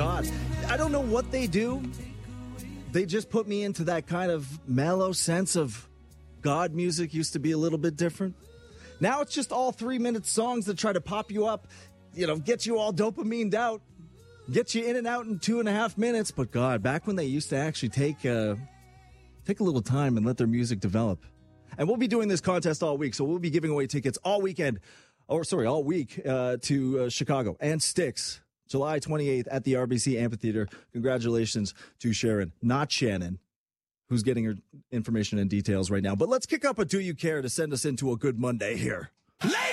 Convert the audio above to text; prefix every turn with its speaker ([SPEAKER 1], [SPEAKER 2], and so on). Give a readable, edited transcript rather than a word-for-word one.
[SPEAKER 1] God. I don't know what they do. They just put me into that kind of mellow sense of God music used to be a little bit different. Now it's just all 3-minute songs that try to pop you up, get you all dopamined out, get you in and out in 2.5 minutes. But God, back when they used to actually take a little time and let their music develop. And we'll be doing this contest all week, so we'll be giving away tickets all week to Chicago and Styx, July 28th at the RBC Amphitheater. Congratulations to Sharon, not Shannon, who's getting her information and details right now. But let's kick up a Do You Care to send us into a good Monday here.
[SPEAKER 2] Ladies